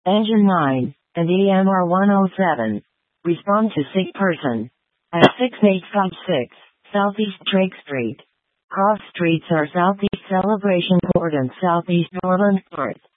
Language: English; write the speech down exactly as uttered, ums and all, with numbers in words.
Engine nine, and E M R one oh seven. Respond to sick person. At six eight five six, Southeast Drake Street. Cross streets are Southeast Celebration Court and Southeast Orland Court.